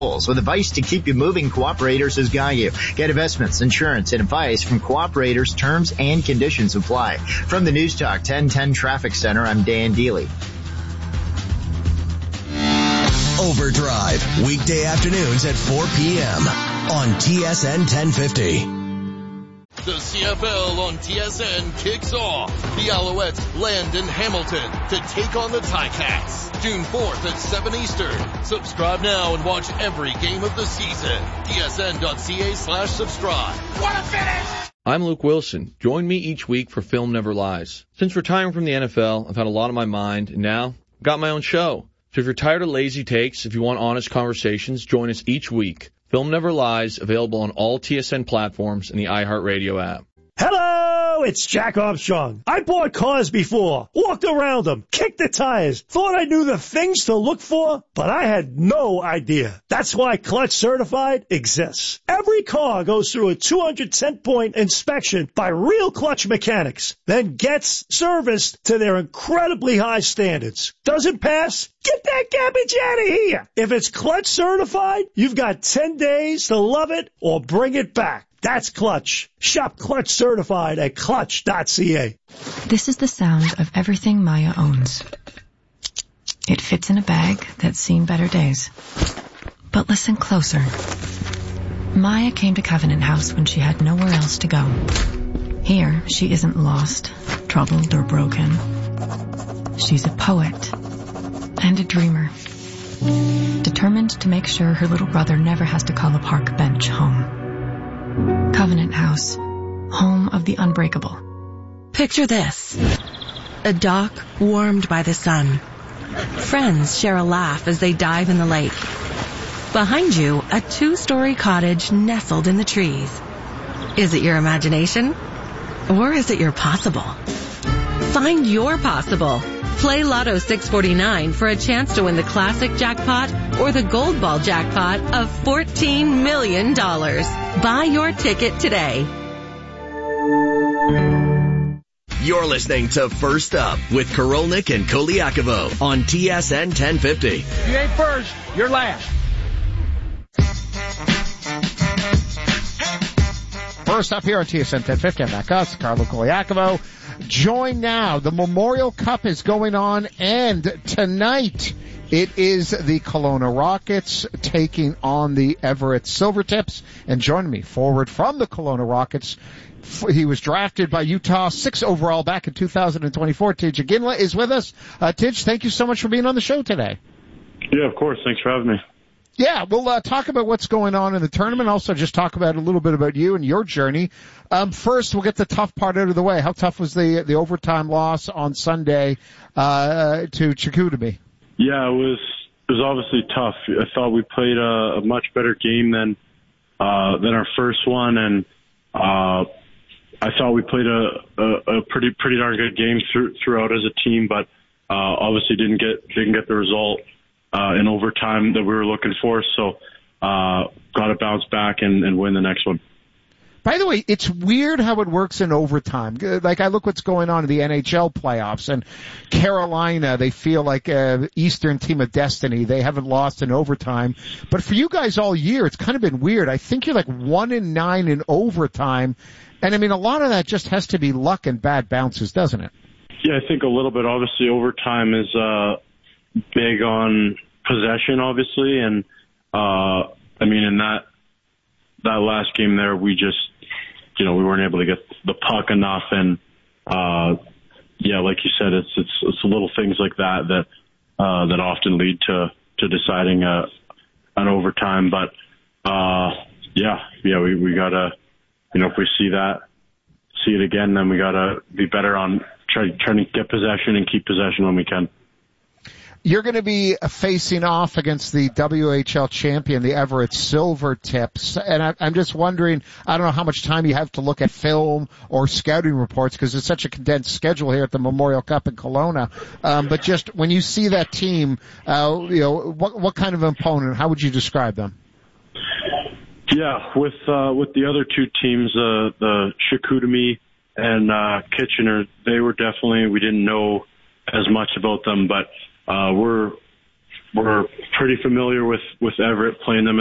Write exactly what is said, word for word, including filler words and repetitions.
With advice to keep you moving, Cooperators has got you. Get investments, insurance, and advice from Cooperators. Terms and conditions apply. From the News Talk ten ten Traffic Center, I'm Dan Deely. Overdrive, weekday afternoons at four p.m. on T S N ten fifty. The C F L on T S N kicks off. The Alouettes land in Hamilton to take on the Ticats. June fourth at seven Eastern. Subscribe now and watch every game of the season. T S N dot C A slash subscribe. What a finish! I'm Luke Wilson. Join me each week for Film Never Lies. Since retiring from the N F L, I've had a lot on my mind, and now I've got my own show. So if you're tired of lazy takes, if you want honest conversations, join us each week. Film Never Lies, available on all T S N platforms and the iHeartRadio app. Hello, it's Jack Armstrong. I bought cars before, walked around them, kicked the tires, thought I knew the things to look for, but I had no idea. That's why Clutch Certified exists. Every car goes through a two hundred ten point inspection by real Clutch mechanics, then gets serviced to their incredibly high standards. Doesn't pass? Get that garbage out of here. If it's Clutch Certified, you've got ten days to love it or bring it back. That's Clutch. Shop Clutch Certified at clutch dot c a. This is the sound of everything Maya owns. It fits in a bag that's seen better days. But listen closer. Maya came to Covenant House when she had nowhere else to go. Here, she isn't lost, troubled, or broken. She's a poet and a dreamer, determined to make sure her little brother never has to call a park bench home. Covenant House, home of the unbreakable. Picture this. A dock warmed by the sun. Friends share a laugh as they dive in the lake. Behind you, a two-story cottage nestled in the trees. Is it your imagination? Or is it your possible? Find your possible. Play Lotto six forty-nine for a chance to win the classic jackpot or the gold ball jackpot of fourteen million dollars. Buy your ticket today. You're listening to First Up with Korolnik and Koliakovo on T S N ten fifty. If you ain't first, you're last. First up here on T S N ten fifty, I'm Matt Gus, Carlo Koliakovo. Join now. The Memorial Cup is going on, and tonight it is the Kelowna Rockets taking on the Everett Silvertips. And joining me forward from the Kelowna Rockets, he was drafted by Utah six overall back in two thousand twenty-four. Tidge Ginla is with us. Uh, Tidge, thank you so much for being on the show today. Yeah, of course. Thanks for having me. Yeah, we'll uh, talk about what's going on in the tournament. Also, just talk about a little bit about you and your journey. Um, first, we'll get the tough part out of the way. How tough was the the overtime loss on Sunday uh, to Chicoutimi? Yeah, it was it was obviously tough. I thought we played a, a much better game than uh, than our first one, and uh, I thought we played a, a, a pretty pretty darn good game through, throughout as a team, but uh, obviously didn't get didn't get the result Uh, in overtime that we were looking for, so uh, got to bounce back and, and win the next one. By the way, it's weird how it works in overtime. Like, I look what's going on in the N H L playoffs, and Carolina, they feel like a Eastern team of destiny. They haven't lost in overtime. But for you guys all year, it's kind of been weird. I think you're like one in nine in overtime. And, I mean, a lot of that just has to be luck and bad bounces, doesn't it? Yeah, I think a little bit. Obviously, overtime is uh, big on possession, obviously. And, uh, I mean, in that that last game there, we just, you know, we weren't able to get the puck enough. And, uh, yeah, like you said, it's, it's, it's little things like that that, uh, that often lead to, to deciding, uh, an overtime. But, uh, yeah, yeah, we, we gotta, you know, if we see that, see it again, then we gotta be better on try, trying to get possession and keep possession when we can. You're going to be facing off against the W H L champion, the Everett Silvertips. And I, I'm just wondering, I don't know how much time you have to look at film or scouting reports because it's such a condensed schedule here at the Memorial Cup in Kelowna. Um, but just when you see that team, uh, you know, what, what kind of opponent, how would you describe them? Yeah, with, uh, with the other two teams, uh, the Chicoutimi and, uh, Kitchener, they were definitely, we didn't know as much about them, but Uh, we're we're pretty familiar with, with Everett, playing them